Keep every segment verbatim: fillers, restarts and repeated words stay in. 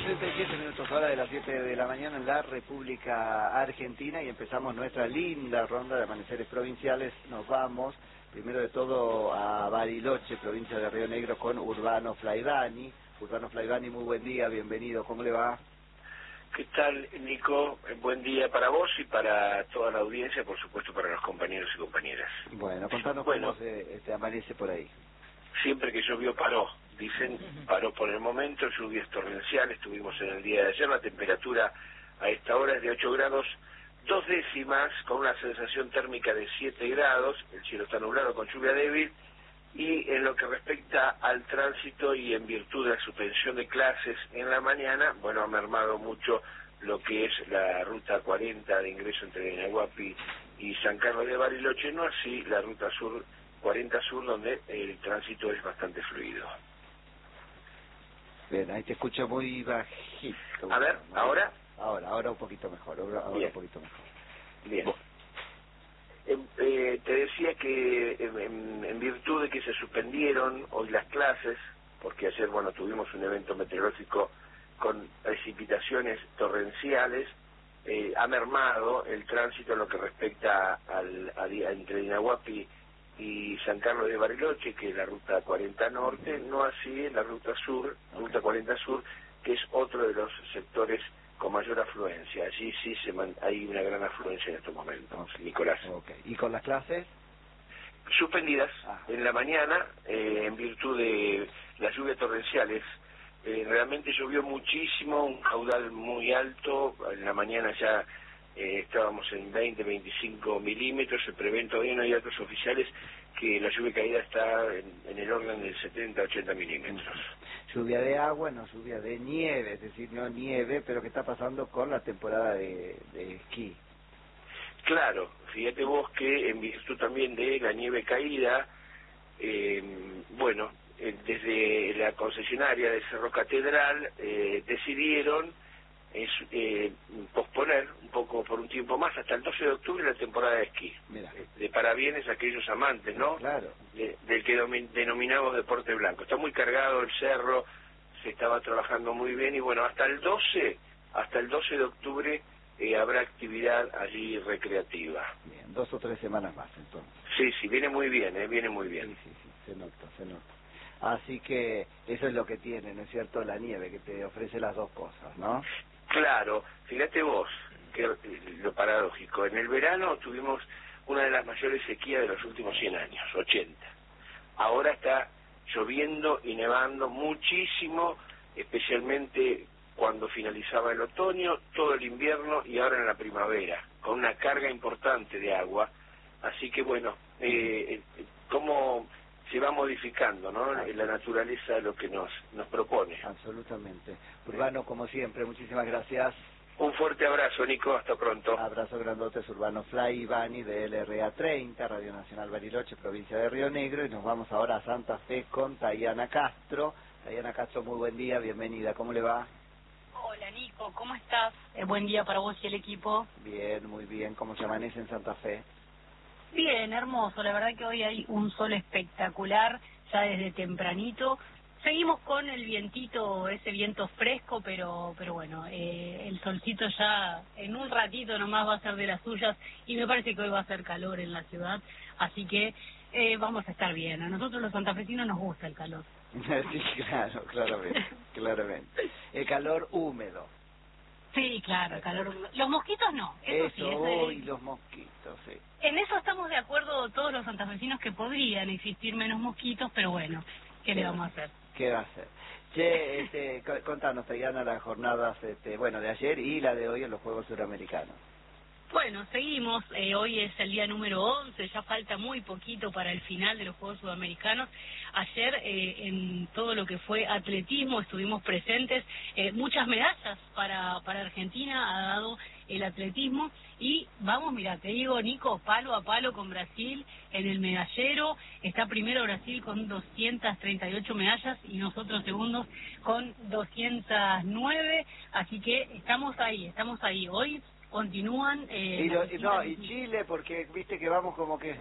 treinta y siete minutos hora de las siete de la mañana en la República Argentina y empezamos nuestra linda ronda de amaneceres provinciales. Nos vamos, primero de todo, a Bariloche, provincia de Río Negro, con Urbano Flaivani. Urbano Flaivani, muy buen día, bienvenido, ¿cómo le va? ¿Qué tal, Nico? Buen día para vos y para toda la audiencia, por supuesto para los compañeros y compañeras. Bueno, contanos bueno, cómo se este, amanece por ahí. Siempre que llovió paró, dicen, paró por el momento, lluvias torrenciales, tuvimos en el día de ayer, la temperatura a esta hora es de ocho grados, dos décimas, con una sensación térmica de siete grados, el cielo está nublado con lluvia débil, y en lo que respecta al tránsito y en virtud de la suspensión de clases en la mañana, bueno, ha mermado mucho lo que es la ruta cuarenta de ingreso entre Inahuapi y San Carlos de Bariloche, no así la ruta sur cuarenta Sur, donde el tránsito es bastante fluido. Bien, ahí te escucho muy bajito. A ver, ¿no? ¿ahora? Ahora, ahora un poquito mejor, ahora, ahora Bien. un poquito mejor. Bien. Eh, eh, te decía que en, en virtud de que se suspendieron hoy las clases, porque ayer, bueno, tuvimos un evento meteorológico con precipitaciones torrenciales, eh, ha mermado el tránsito en lo que respecta al, a, a, entre Inahuapi y San Carlos de Bariloche, que es la ruta cuarenta Norte, no así la ruta Sur, ruta cuarenta Sur, que es otro de los sectores con mayor afluencia. Allí sí se man, hay una gran afluencia en estos momentos, okay. Nicolás. Okay. ¿Y con las clases? Suspendidas ah. en la mañana, eh, en virtud de las lluvias torrenciales. Eh, realmente llovió muchísimo, un caudal muy alto, en la mañana ya eh, estábamos en veinte, veinticinco milímetros, se prevén todavía, no hay datos oficiales, que la lluvia caída está en, en el orden del setenta, ochenta milímetros. Lluvia de agua, no lluvia de nieve, es decir, no nieve, pero ¿qué está pasando con la temporada de, de esquí? Claro, fíjate vos que en virtud también de la nieve caída, eh, bueno, eh, desde la concesionaria de Cerro Catedral eh, decidieron es, eh, posponer un poco por un tiempo más, hasta el doce de octubre, la temporada de esquí. Mira. De parabienes a aquellos amantes, ¿no? Claro. De, del que denominamos deporte blanco. Está muy cargado el cerro, se estaba trabajando muy bien y bueno, hasta el doce, hasta el doce de octubre eh, habrá actividad allí recreativa. Bien, dos o tres semanas más entonces. Sí, sí, viene muy bien, eh, viene muy bien. Sí, sí, sí, se nota, se nota. Así que eso es lo que tiene, ¿no es cierto? La nieve, que te ofrece las dos cosas, ¿no? Claro, fíjate vos, que lo paradójico. En el verano tuvimos una de las mayores sequías de los últimos cien años, ochenta. Ahora está lloviendo y nevando muchísimo, especialmente cuando finalizaba el otoño, todo el invierno y ahora en la primavera, con una carga importante de agua. Así que bueno, eh, cómo se va modificando, ¿no? La naturaleza lo que nos nos propone. Absolutamente. Urbano, como siempre, muchísimas gracias. Un fuerte abrazo, Nico, hasta pronto. Abrazo grandote, es Urbano Flaivani de L R A treinta, Radio Nacional Bariloche, provincia de Río Negro, y nos vamos ahora a Santa Fe con Tayana Castro. Tayana Castro, muy buen día, bienvenida, ¿cómo le va? Hola, Nico, ¿cómo estás? Eh, buen día para vos y el equipo. Bien, muy bien, ¿cómo se amanece en Santa Fe? Bien, hermoso, la verdad que hoy hay un sol espectacular, ya desde tempranito. Seguimos con el vientito, ese viento fresco, pero pero bueno, eh, el solcito ya en un ratito nomás va a ser de las suyas y me parece que hoy va a hacer calor en la ciudad, así que eh, vamos a estar bien. A nosotros los santafesinos nos gusta el calor. Sí, claro, claramente, claramente. El calor húmedo. Sí, claro, el calor húmedo. Los mosquitos no, eso, eso sí. Eso y los mosquitos, sí. En eso estamos de acuerdo todos los santafesinos que podrían existir menos mosquitos, pero bueno, ¿qué le vamos a hacer? ¿Qué va a hacer? Che, este, contanos, Tayana, las jornadas, este, bueno, de ayer y la de hoy en los Juegos Suramericanos. Bueno, seguimos, eh, hoy es el día número once, ya falta muy poquito para el final de los Juegos Sudamericanos. Ayer eh, en todo lo que fue atletismo estuvimos presentes, eh, muchas medallas para, para Argentina ha dado el atletismo y vamos, mira, te digo, Nico, palo a palo con Brasil en el medallero. Está primero Brasil con doscientas treinta y ocho medallas y nosotros segundos con doscientas nueve, así que estamos ahí, estamos ahí. Hoy continúan... Eh, y, lo, y, no, y Chile, porque viste que vamos como que...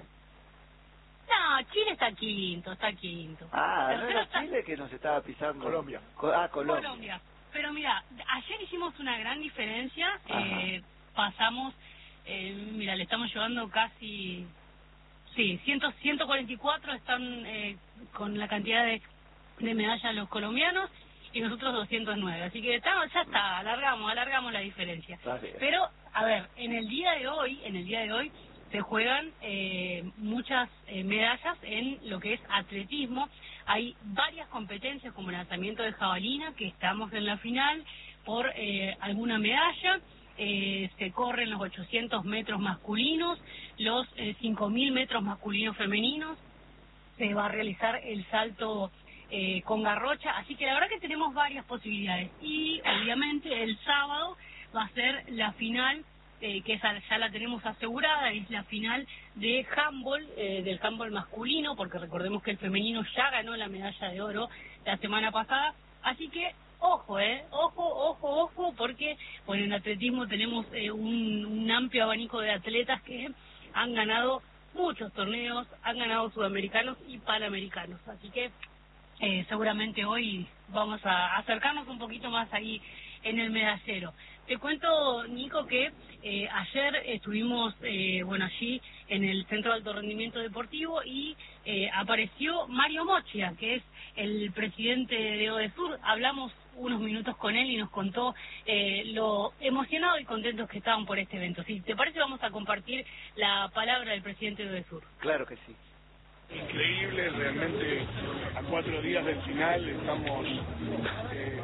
No, Chile está quinto, está quinto. Ah, ¿no era Chile que nos estaba pisando? Colombia. Co ah, Colombia. Colombia. pero mira, ayer hicimos una gran diferencia, eh, pasamos, eh, mira, le estamos llevando casi, sí, cien, ciento cuarenta y cuatro están eh, con la cantidad de, de medallas los colombianos y nosotros doscientos nueve, así que estamos, ya está, alargamos, alargamos la diferencia. Pero, a ver, en el día de hoy, en el día de hoy, se juegan eh, muchas eh, medallas en lo que es atletismo. Hay varias competencias como el lanzamiento de jabalina, que estamos en la final por eh, alguna medalla. Eh, se corren los ochocientos metros masculinos, los eh, cinco mil metros masculinos femeninos. Se va a realizar el salto eh, con garrocha. Así que la verdad que tenemos varias posibilidades. Y obviamente el sábado va a ser la final, Eh, que esa ya la tenemos asegurada, es la final de handball, eh, del handball masculino, porque recordemos que el femenino ya ganó la medalla de oro la semana pasada, así que ojo, eh, ojo, ojo, ojo, porque bueno, en atletismo tenemos eh, un, un amplio abanico de atletas que han ganado muchos torneos, han ganado sudamericanos y panamericanos, así que eh, seguramente hoy vamos a acercarnos un poquito más ahí en el medallero. Te cuento, Nico, que eh, ayer estuvimos, eh, bueno, allí en el Centro de Alto Rendimiento Deportivo y eh, apareció Mario Mochia, que es el presidente de ODESUR. Hablamos unos minutos con él y nos contó eh, lo emocionados y contentos que estaban por este evento. Si te parece, vamos a compartir la palabra del presidente de ODESUR. Claro que sí. Increíble, realmente a cuatro días del final estamos eh,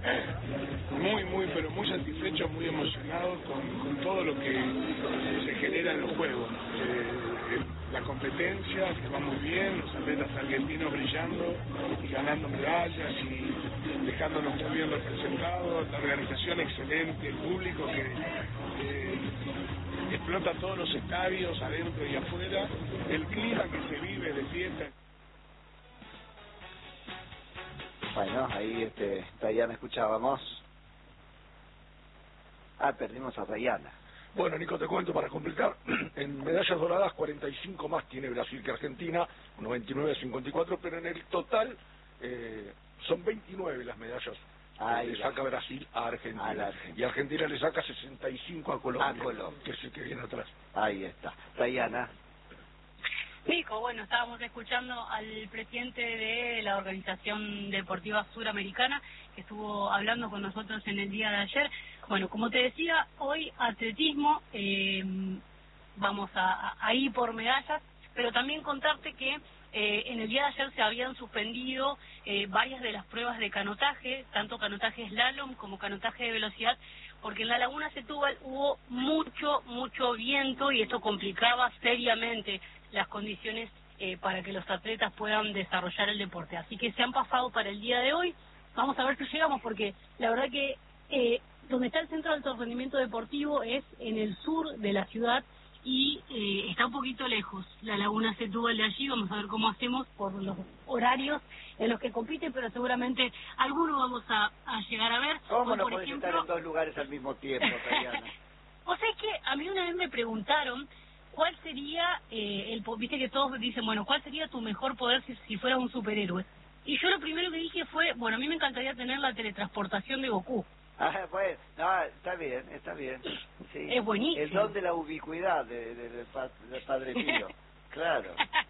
muy, muy, pero muy satisfechos, muy emocionados con, con todo lo que se genera en los Juegos. Eh, la competencia, que va muy bien, los atletas argentinos brillando y ganando medallas y dejándonos muy bien representados, la organización excelente, el público que eh, explota todos los estadios, adentro y afuera, el clima que se vive de fiesta. Bueno, ahí este, Dayana escuchábamos. Ah, perdimos a Dayana. Bueno, Nico, te cuento para completar. En medallas doradas, cuarenta y cinco más tiene Brasil que Argentina, noventa y nueve a cincuenta y cuatro, pero en el total eh, son veintinueve las medallas que le saca Brasil a Argentina. a Argentina. Y Argentina le saca sesenta y cinco a Colombia, a Colombia. que es el que viene atrás. Ahí está. Dayana. Nico, bueno, estábamos escuchando al presidente de la Organización Deportiva Suramericana, que estuvo hablando con nosotros en el día de ayer. Bueno, como te decía, hoy atletismo, eh, vamos a, a ir por medallas, pero también contarte que eh, en el día de ayer se habían suspendido eh, varias de las pruebas de canotaje, tanto canotaje slalom como canotaje de velocidad, porque en la Laguna Setúbal hubo mucho, mucho viento y esto complicaba seriamente las condiciones eh, para que los atletas puedan desarrollar el deporte. Así que se han pasado para el día de hoy. Vamos a ver si llegamos, porque la verdad que eh, donde está el Centro de Alto Rendimiento Deportivo es en el sur de la ciudad y eh, está un poquito lejos la Laguna Setúbal de allí. Vamos a ver cómo hacemos por los horarios en los que compiten, pero seguramente alguno vamos a, a llegar a ver. ¿Cómo Hoy, no por podés ejemplo... estar en dos lugares al mismo tiempo, Dayana? O sea, es que a mí una vez me preguntaron cuál sería, eh, el viste que todos dicen, bueno, ¿cuál sería tu mejor poder si, si fueras un superhéroe? Y yo lo primero que dije fue, bueno, a mí me encantaría tener la teletransportación de Goku. Ah, bueno, no, está bien, está bien. Sí. Es buenísimo. El don de la ubicuidad de, de, de, pa, de Padre Pío, claro.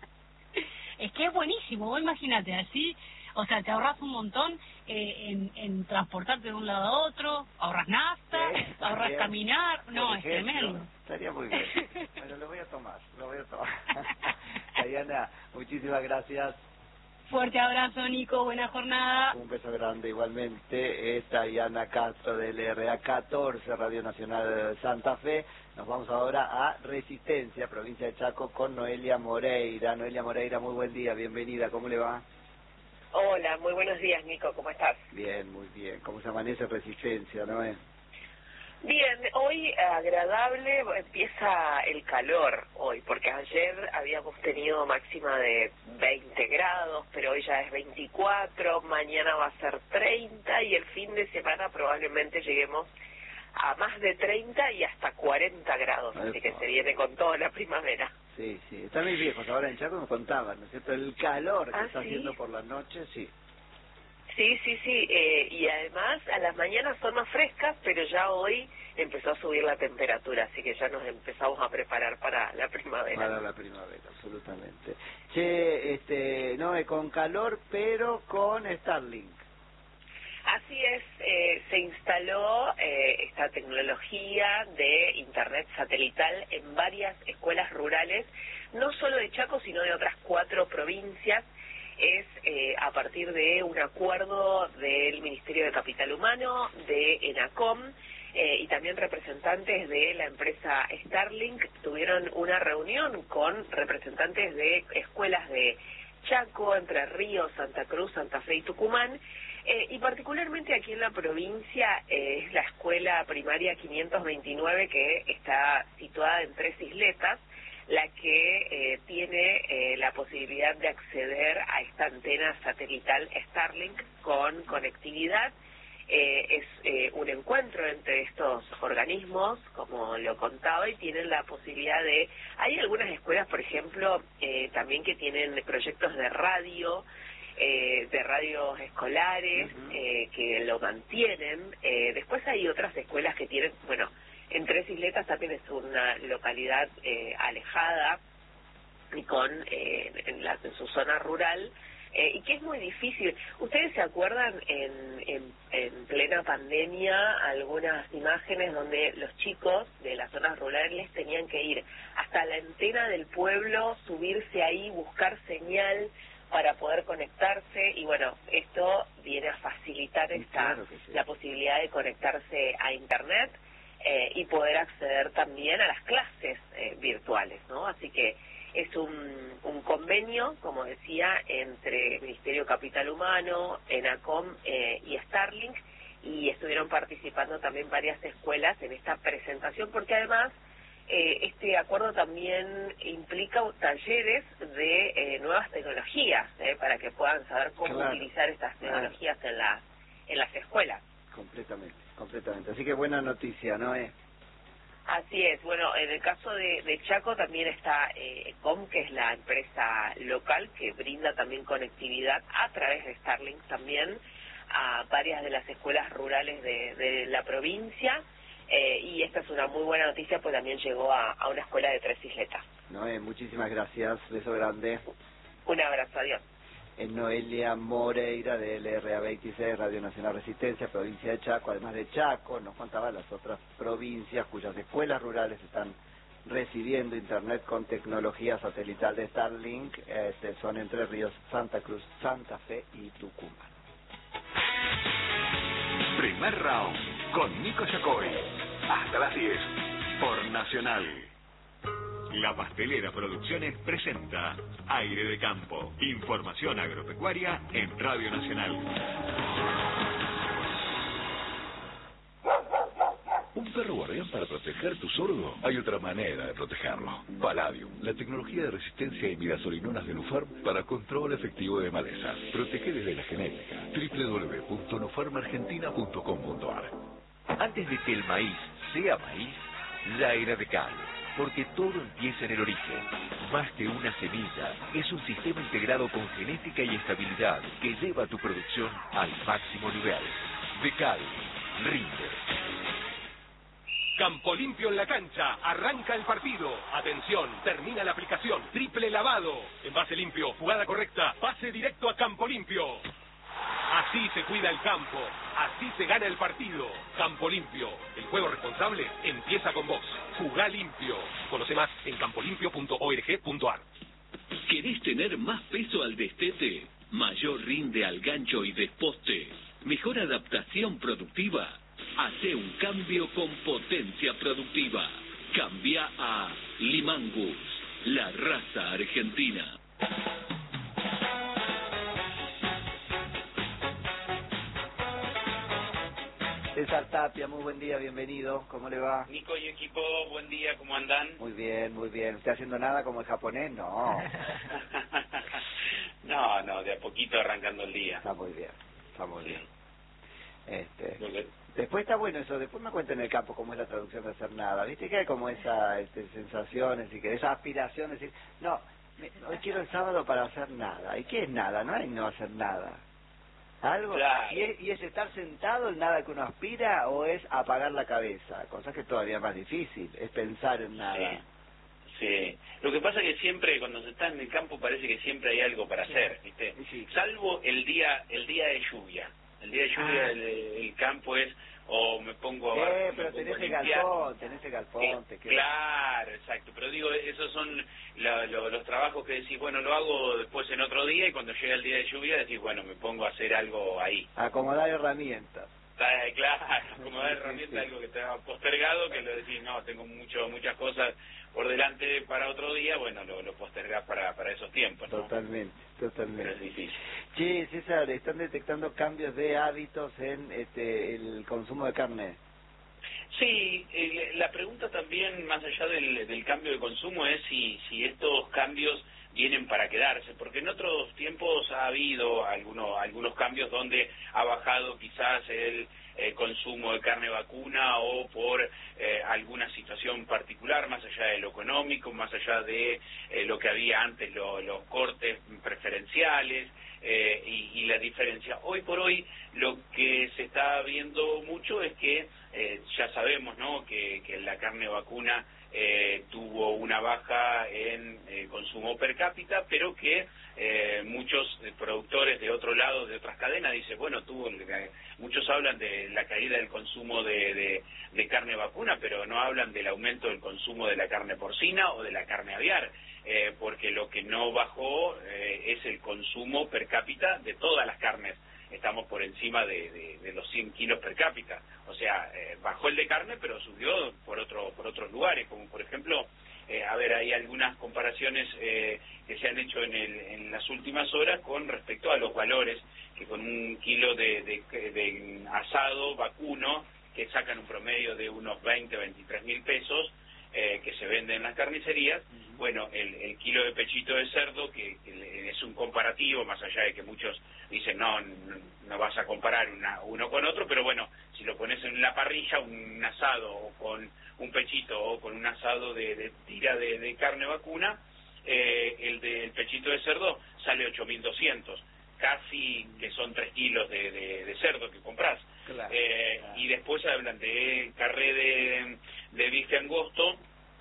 Es que es buenísimo, vos imagínate, así, o sea, te ahorras un montón eh, en, en transportarte de un lado a otro, ahorras nafta, sí, ahorras bien. Caminar, no, es tremendo. Estaría muy bien, pero lo voy a tomar, lo voy a tomar. Dayana, muchísimas gracias. Fuerte abrazo, Nico, buena jornada. Un beso grande igualmente. Es Dayana Castro del R A catorce, Radio Nacional Santa Fe. Nos vamos ahora a Resistencia, provincia de Chaco, con Noelia Moreira. Noelia Moreira, muy buen día, bienvenida, ¿cómo le va? Hola, muy buenos días, Nico, ¿cómo estás? Bien, muy bien. ¿Cómo se amanece Resistencia, Noé? Bien, hoy agradable, empieza el calor hoy, porque ayer habíamos tenido máxima de veinte grados, pero hoy ya es veinticuatro, mañana va a ser treinta y el fin de semana probablemente lleguemos a más de treinta y hasta cuarenta grados, así que se viene con toda la primavera. Sí, sí, están mis viejos ahora en Chaco, me contaban, ¿no es cierto? El calor que ¿Ah, está sí? haciendo por la noche, sí. Sí, sí, sí, eh, y además a la mañanas son más frescas, pero ya hoy empezó a subir la temperatura, así que ya nos empezamos a preparar para la primavera. Para la primavera, absolutamente. Che, este, no, eh, con calor, pero con Starlink. Así es, eh, se instaló eh, esta tecnología de Internet satelital en varias escuelas rurales, no solo de Chaco, sino de otras cuatro provincias. Es eh, a partir de un acuerdo del Ministerio de Capital Humano, de ENACOM, eh, y también representantes de la empresa Starlink tuvieron una reunión con representantes de escuelas de Chaco, Entre Ríos, Santa Cruz, Santa Fe y Tucumán, eh, y particularmente aquí en la provincia eh, es la escuela primaria quinientos veintinueve, que está situada en Tres Isletas, la que eh, tiene eh, la posibilidad de acceder a esta antena satelital Starlink con conectividad. Eh, es eh, un encuentro entre estos organismos, como lo contaba, y tienen la posibilidad de... Hay algunas escuelas, por ejemplo, eh, también que tienen proyectos de radio, eh, de radios escolares, uh-huh. eh, que lo mantienen. Eh, después hay otras escuelas que tienen, bueno, en Tres Isletas también es una localidad eh, alejada y con eh, en, la, en su zona rural, eh, y que es muy difícil. ¿Ustedes se acuerdan en, en, en plena pandemia algunas imágenes donde los chicos de las zonas rurales tenían que ir hasta la antena del pueblo, subirse ahí, buscar señal para poder conectarse? Y bueno, esto viene a facilitar esta claro que sí. la posibilidad de conectarse a Internet eh, y poder acceder también a las clases eh, virtuales, ¿no? Así que es un, un convenio, como decía, entre Ministerio Capital Humano, ENACOM eh, y Starlink, y estuvieron participando también varias escuelas en esta presentación, porque además eh, este acuerdo también implica talleres de eh, nuevas tecnologías, eh, para que puedan saber cómo claro, utilizar estas tecnologías claro. en, la, en las escuelas. Completamente, completamente. Así que buena noticia, ¿no es? Así es. Bueno, en el caso de, de Chaco también está eh, ECOM, que es la empresa local que brinda también conectividad a través de Starlink también a varias de las escuelas rurales de, de la provincia, eh, y esta es una muy buena noticia, pues también llegó a, a una escuela de Tres Isletas. Noé, muchísimas gracias, beso grande. Un abrazo, adiós. En Noelia Moreira de L R A veintiséis, Radio Nacional Resistencia, provincia de Chaco. Además de Chaco, nos contaba las otras provincias cuyas escuelas rurales están recibiendo Internet con tecnología satelital de Starlink. Este, son Entre Ríos, Santa Cruz, Santa Fe y Tucumán. Primer round con Nico Yacoy. Hasta las diez por Nacional. La Pastelera Producciones presenta Aire de Campo. Información agropecuaria en Radio Nacional. ¿Un perro guardián para proteger tu sorgo? Hay otra manera de protegerlo. Palladium, la tecnología de resistencia a imidazolinonas de Nufarm para control efectivo de malezas. Protege desde la genética. doble u doble u doble u punto nufarm argentina punto com punto a r. Antes de que el maíz sea maíz, ya era de cal. Porque todo empieza en el origen. Más que una semilla, es un sistema integrado con genética y estabilidad que lleva tu producción al máximo nivel. Decal, rinde. Campo Limpio en la cancha, arranca el partido. Atención, termina la aplicación. Triple lavado. Envase limpio, jugada correcta, pase directo a Campo Limpio. Así se cuida el campo, así se gana el partido. Campo Limpio, el juego responsable empieza con vos. Jugá limpio. Conoce más en campo limpio punto org punto a r. ¿Querés tener más peso al destete? ¿Mayor rinde al gancho y desposte? ¿Mejor adaptación productiva? Hacé un cambio con potencia productiva. Cambia a Limangus, la raza argentina. César Tapia, muy buen día, bienvenido, ¿cómo le va? Nico y equipo, buen día, ¿cómo andan? Muy bien, muy bien. ¿Usted haciendo nada como el japonés? No. no, no, de a poquito arrancando el día. Está muy bien, está muy sí. bien. Este, después está bueno eso, después me cuenta en el campo cómo es la traducción de hacer nada. ¿Viste que hay como esa este, sensación, y que esa aspiración de decir, no, me, hoy quiero el sábado para hacer nada? ¿Y qué es nada? No hay no hacer nada. Algo, Claro. y, es, y es estar sentado en nada que uno aspira o es apagar la cabeza, cosa que es todavía más difícil, es pensar en nada. Sí, sí. Lo que pasa es que siempre cuando se está en el campo parece que siempre hay algo para Sí. hacer, ¿viste? Sí. Salvo el día el día de lluvia. El día de lluvia Ah. el, el campo es o me pongo a Eh, me pero pongo tenés a el limpiar. galpón, tenés el galpón, Eh, te queda. Claro, exacto. Pero digo, esos son la- lo- los trabajos que decís, bueno, lo hago después en otro día y cuando llega el día de lluvia decís, bueno, me pongo a hacer algo ahí. Acomodar herramientas. Está, eh, claro, como da Sí, sí, herramienta sí. algo que te ha postergado, que lo decís, no, tengo mucho muchas cosas por delante para otro día, bueno, lo, lo postergás para, para esos tiempos, ¿no? Totalmente, Pero totalmente. es difícil. Che, César, están detectando cambios de hábitos en este el consumo de carne. Sí, eh, la pregunta también, más allá del, del cambio de consumo, es si, si estos cambios vienen para quedarse, porque en otros tiempos ha habido algunos algunos cambios donde ha bajado quizás el eh, consumo de carne vacuna o por eh, alguna situación particular, más allá de lo económico, más allá de eh, lo que había antes, lo, los cortes preferenciales eh, y, y la diferencia. Hoy por hoy lo que se está viendo mucho es que eh, ya sabemos, ¿no?, que, que la carne vacuna Eh, tuvo una baja en eh, consumo per cápita, pero que eh, muchos eh, productores de otro lado, de otras cadenas, dicen, bueno, tuvo eh, muchos hablan de la caída del consumo de, de, de carne vacuna, pero no hablan del aumento del consumo de la carne porcina o de la carne aviar, eh, porque lo que no bajó eh, es el consumo per cápita de todas las carnes. Estamos por encima de, de, de los cien kilos per cápita, o sea, eh, bajó el de carne, pero subió por otro por otros lugares, como por ejemplo, eh, a ver, hay algunas comparaciones eh, que se han hecho en, el, en las últimas horas con respecto a los valores, que con un kilo de, de, de asado vacuno, que sacan un promedio de unos veinte, veintitrés mil pesos, eh, que se vende en las carnicerías, uh-huh. Bueno, el, el kilo de pechito de cerdo, que, que es un comparativo, más allá de que muchos dicen, no, no, no vas a comparar una, uno con otro, pero bueno, si lo pones en la parrilla, un asado o con un pechito o con un asado de, de tira de, de carne vacuna, eh, el del pechito de cerdo sale ocho mil doscientos, casi que son tres kilos de, de, de cerdo que compras. Claro, eh, claro. Y después hablan de carré de, de bife angosto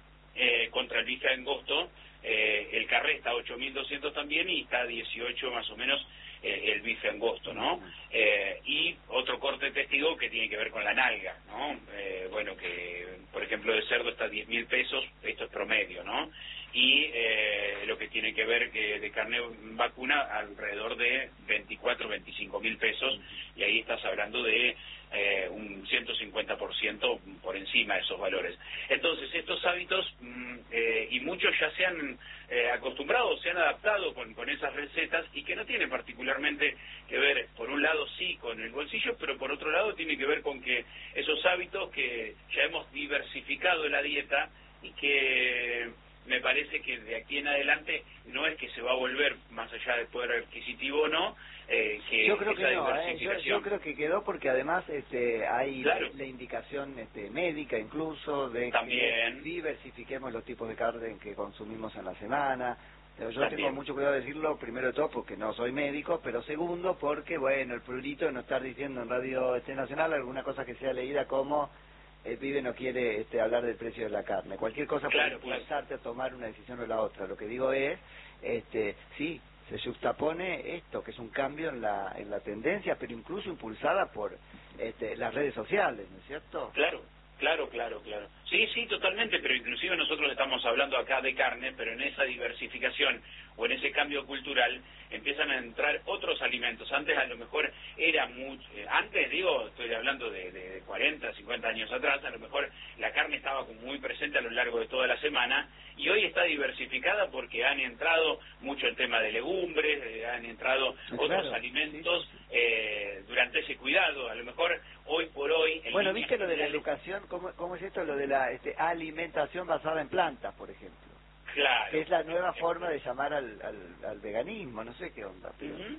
eh, contra el bife angosto, eh, el carré está a ocho mil doscientos también y está a dieciocho más o menos eh, el bife angosto, ¿no? Eh, y otro corte de testigo que tiene que ver con la nalga, ¿no? Eh, bueno, que por ejemplo de cerdo está a diez mil pesos, esto es promedio, ¿no? Y eh, lo que tiene que ver que de carne vacuna alrededor de veinticuatro, veinticinco mil pesos, y ahí estás hablando de eh, un ciento cincuenta por ciento por encima de esos valores. Entonces estos hábitos mm, eh, y muchos ya se han eh, acostumbrado, se han adaptado con, con esas recetas, y que no tiene particularmente que ver, por un lado sí con el bolsillo, pero por otro lado tiene que ver con que esos hábitos que ya hemos diversificado la dieta y que me parece que de aquí en adelante no es que se va a volver, más allá del poder adquisitivo o no, eh, que yo creo esa que no, ¿eh? yo, diversificación. yo creo que quedó porque además este hay Claro. la, la indicación este, médica incluso de También. que diversifiquemos los tipos de carne que consumimos en la semana. Yo También. tengo mucho cuidado de decirlo, primero de todo porque no soy médico, pero segundo porque, bueno, el prurito de no estar diciendo en Radio este Nacional alguna cosa que sea leída como el pibe no quiere este, hablar del precio de la carne. Cualquier cosa Claro, puede impulsarte a tomar una decisión o la otra. Lo que digo es, este, sí, se juxtapone esto, que es un cambio en la en la tendencia, pero incluso impulsada por este, las redes sociales, ¿no es cierto? Claro, claro, claro, claro. Sí, sí, totalmente, pero inclusive nosotros estamos hablando acá de carne, pero en esa diversificación o en ese cambio cultural empiezan a entrar otros alimentos. Antes a lo mejor era mucho, eh, antes digo, estoy hablando de, de cuarenta, cincuenta años atrás, a lo mejor la carne estaba como muy presente a lo largo de toda la semana, y hoy está diversificada porque han entrado mucho el tema de legumbres, eh, han entrado Claro, otros alimentos sí, sí, sí. Eh, durante ese cuidado. A lo mejor hoy por hoy... en Bueno, líneas ¿viste lo de la generales- educación? ¿Cómo, cómo es esto? Lo de la este, alimentación basada en plantas, por ejemplo. Claro. Que es la nueva forma de llamar al, al, al veganismo, no sé qué onda. Pero... Ujú.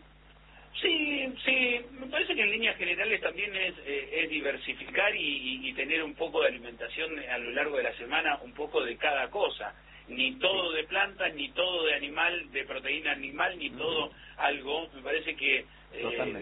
Sí, sí, me parece que en líneas generales también es, eh, es diversificar y, y, y tener un poco de alimentación a lo largo de la semana, un poco de cada cosa. Ni todo de planta, ni todo de animal, de proteína animal, ni todo algo. Me parece que eh, Totalmente.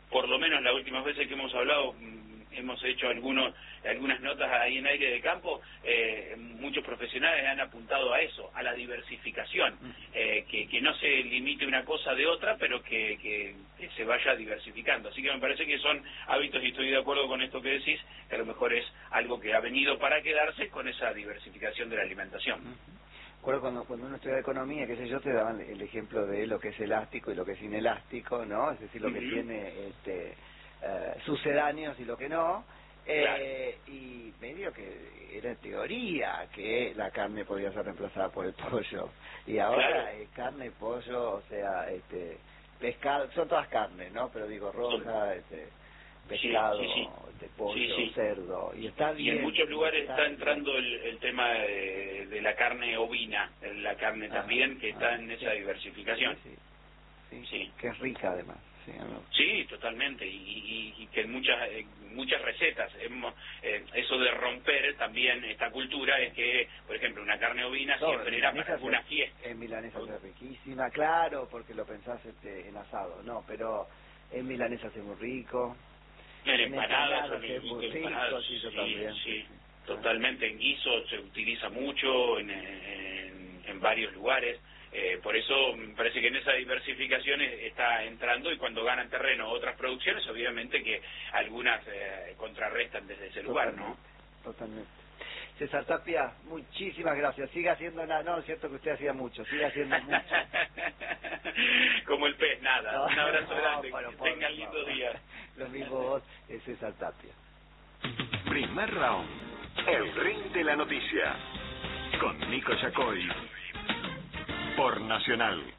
por lo menos las últimas veces que hemos hablado, hemos hecho algunos algunas notas ahí en Aire de Campo, eh, muchos profesionales han apuntado a eso, a la diversificación, eh, que, que no se limite una cosa de otra, pero que, que, que se vaya diversificando. Así que me parece que son hábitos, y estoy de acuerdo con esto que decís, que a lo mejor es algo que ha venido para quedarse con esa diversificación de la alimentación. Recuerdo cuando, cuando uno estudia economía, qué sé yo, te daban el ejemplo de lo que es elástico y lo que es inelástico, ¿no? Es decir, lo que uh-huh. tiene este, uh, sucedáneos y lo que no. Eh, claro. Y medio que era teoría que la carne podía ser reemplazada por el pollo. Y ahora claro. eh, carne, pollo, o sea, este pescado, son todas carnes, ¿no? Pero digo, roja, este pescado, sí, sí, sí. de pollo, sí, sí. cerdo, y está bien. Y en muchos lugares está, está entrando el, el tema de, de la carne ovina, la carne ah, también, que ah, está en esa sí. diversificación. Sí, sí. Sí, sí, que es rica además. Sí, ¿no? Sí, totalmente, y, y, y que en muchas eh, muchas recetas, hemos, eh, eso de romper también esta cultura es que, por ejemplo, una carne ovina no, siempre era para una fiesta. En milanesa es riquísima, claro, porque lo pensás este, en asado, no, pero en milanesa es muy rico. En empanadas, en es muy rico, sí, sí, también. Sí, sí, totalmente, en guiso se utiliza mucho, en, en, en varios lugares. Eh, por eso me parece que en esa diversificación está entrando, y cuando ganan terreno otras producciones, obviamente que algunas eh, contrarrestan desde ese lugar, totalmente, ¿no? Totalmente. César Tapia, muchísimas gracias. Siga haciendo nada, no, es cierto que usted hacía mucho, siga haciendo mucho. Como el pez, nada. No, un abrazo no, grande, pero, que tengan lindo día. Lo mismo vos, es César Tapia. Primer round, el ring de la noticia, con Nico Yacoy. Por Nacional.